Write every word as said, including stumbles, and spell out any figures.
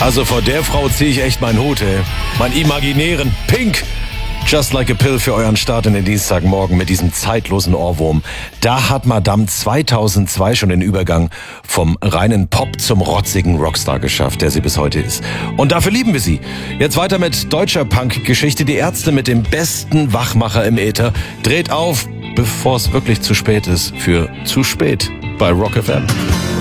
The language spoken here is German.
Also vor der Frau ziehe ich echt meinen Hut, ey. Mein imaginären Pink. Just Like a Pill für euren Start in den Dienstagmorgen mit diesem zeitlosen Ohrwurm. Da hat Madame zweitausendzwei schon den Übergang vom reinen Pop zum rotzigen Rockstar geschafft, der sie bis heute ist. Und dafür lieben wir sie. Jetzt weiter mit deutscher Punk-Geschichte. Die Ärzte mit dem besten Wachmacher im Äther. Dreht auf, bevor es wirklich zu spät ist, für zu spät bei Rock F M.